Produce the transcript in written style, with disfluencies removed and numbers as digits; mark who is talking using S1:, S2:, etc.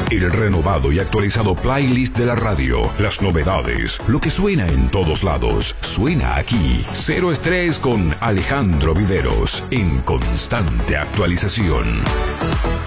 S1: El renovado y actualizado playlist de la radio. Las novedades. Lo que suena en todos lados. Suena aquí. Cero Estrés con Alejandro Viveros. En constante actualización.